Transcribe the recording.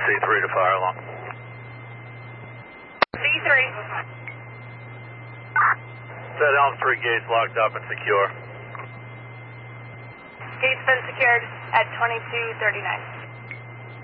C3 to fire along. C3. Set Elm 3 gates locked up and secure. Gate's been secured at 2239.